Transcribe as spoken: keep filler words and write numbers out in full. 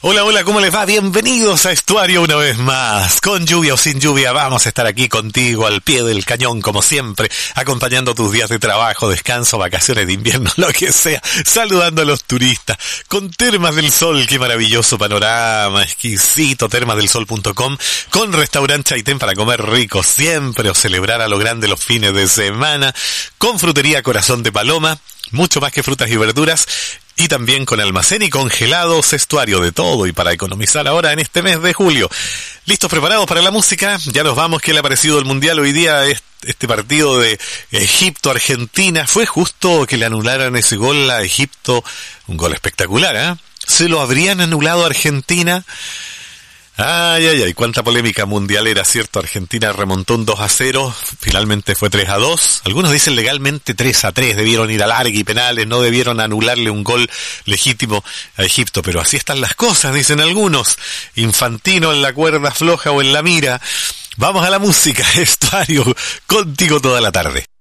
Hola, hola, ¿cómo les va? Bienvenidos a Estuario una vez más. Con lluvia o sin lluvia, vamos a estar aquí contigo al pie del cañón, como siempre, acompañando tus días de trabajo, descanso, vacaciones de invierno, lo que sea, saludando a los turistas, con Termas del Sol, qué maravilloso panorama, exquisito, termas del sol punto com, con Restaurante Chaitén para comer rico siempre o celebrar a lo grande los fines de semana, con Frutería Corazón de Paloma, mucho más que frutas y verduras, y también con almacén y congelados, Estuario de todo y para economizar ahora en este mes de julio. ¿Listos, preparados para la música? Ya nos vamos. ¿Qué le ha parecido el Mundial hoy día? Este partido de Egipto-Argentina. ¿Fue justo que le anularan ese gol a Egipto? Un gol espectacular, ¿eh? ¿Se lo habrían anulado a Argentina? Ay, ay, ay, cuánta polémica mundialera, ¿cierto? Argentina remontó un dos a cero, finalmente fue tres a dos. Algunos dicen legalmente tres a tres, debieron ir a larga y penales, no debieron anularle un gol legítimo a Egipto, pero así están las cosas, dicen algunos. Infantino en la cuerda floja o en la mira. Vamos a la música, Estuario, contigo toda la tarde.